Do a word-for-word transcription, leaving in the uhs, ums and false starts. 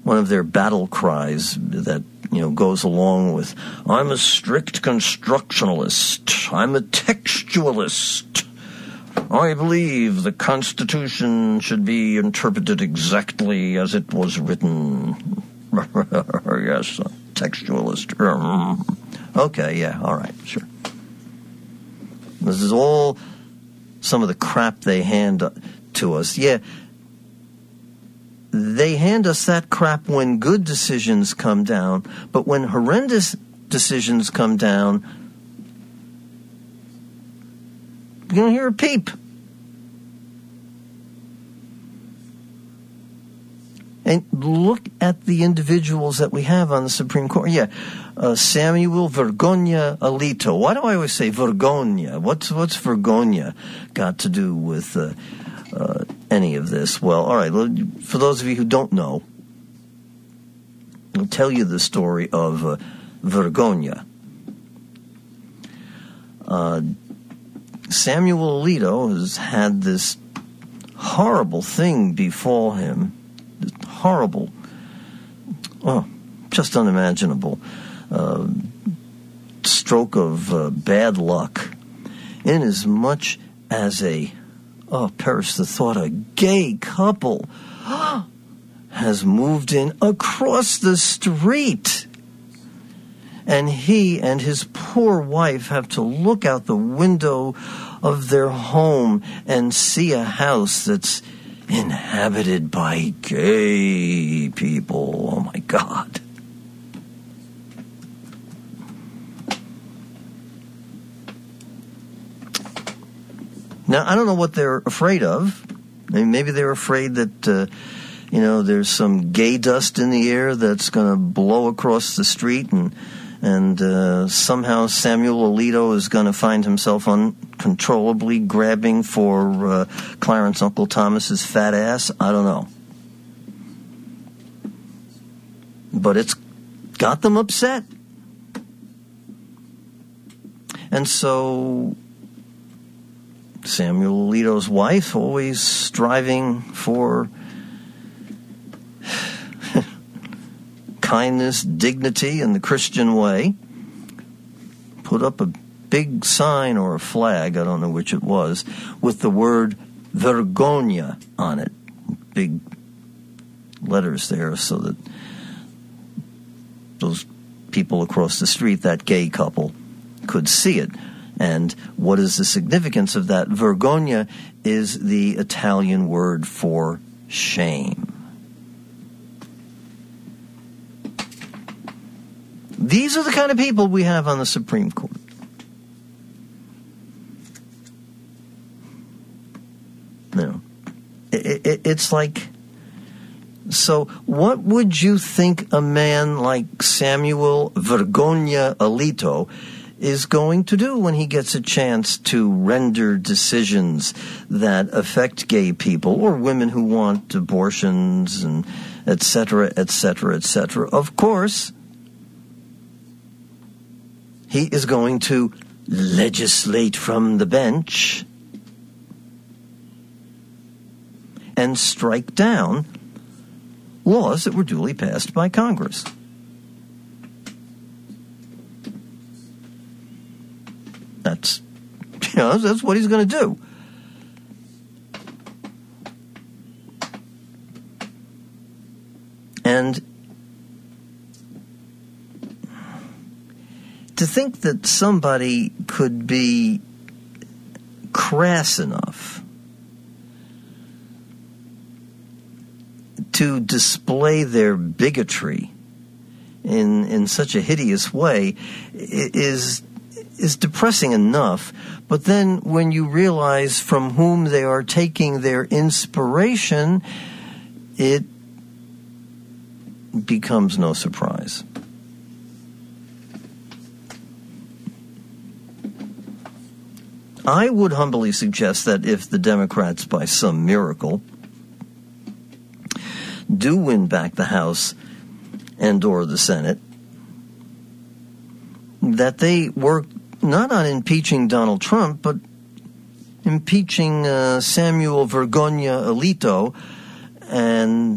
one of their battle cries that, you know, goes along with, I'm a strict constructionalist, I'm a textualist, I believe the Constitution should be interpreted exactly as it was written. Yes, textualist. Okay, yeah, all right, sure. This is all some of the crap they hand to us. Yeah, they hand us that crap when good decisions come down, but when horrendous decisions come down, you don't hear a peep. And look at the individuals that we have on the Supreme Court. Yeah, uh, Samuel Vergogna Alito. Why do I always say Vergogna? What's what's Vergogna got to do with uh, uh, any of this? Well, all right, for those of you who don't know, I'll tell you the story of uh, Vergogna. Uh, Samuel Alito has had this horrible thing befall him. This horrible, oh, just unimaginable uh, stroke of uh, bad luck. Inasmuch as a, oh, perish the thought, a gay couple has moved in across the street. And he and his poor wife have to look out the window of their home and see a house that's inhabited by gay people. Oh, my God. Now, I don't know what they're afraid of. I mean, maybe they're afraid that, uh, you know, there's some gay dust in the air that's going to blow across the street and And uh, somehow Samuel Alito is going to find himself uncontrollably grabbing for uh, Clarence Uncle Thomas's fat ass. I don't know. But it's got them upset. And so Samuel Alito's wife, always striving for kindness, dignity, and the Christian way, put up a big sign or a flag, I don't know which it was, with the word Vergogna on it. Big letters there so that those people across the street, that gay couple, could see it. And what is the significance of that? Vergogna is the Italian word for shame. These are the kind of people we have on the Supreme Court. You know, it, it, it's like, so what would you think a man like Samuel Vergogna Alito is going to do when he gets a chance to render decisions that affect gay people or women who want abortions and et cetera, et cetera, et cetera? Of course, he is going to legislate from the bench and strike down laws that were duly passed by Congress. That's, you know, that's what he's going to do. And to think that somebody could be crass enough to display their bigotry in in such a hideous way is is depressing enough. But then when you realize from whom they are taking their inspiration, it becomes no surprise. I would humbly suggest that if the Democrats, by some miracle, do win back the House and or the Senate, that they work not on impeaching Donald Trump, but impeaching uh, Samuel Vergogna Alito and